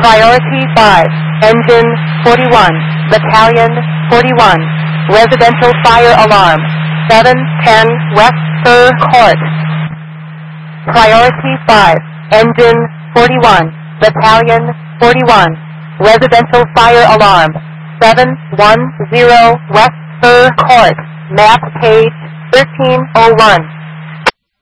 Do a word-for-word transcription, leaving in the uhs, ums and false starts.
Priority five, Engine forty-one, Battalion forty-one, Residential Fire Alarm, seven ten West Fur Court. Priority five, Engine forty-one, Battalion forty-one, Residential Fire Alarm, seven one zero West Fur Court, map page thirteen oh one.